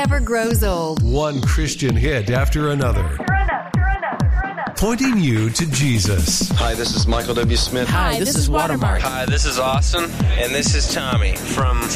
never grows old. One Christian hit after another. Pointing you to Jesus. Hi, this is Michael W. Smith. Hi, this is Watermark. Hi, this is Austin. And this is Tommy from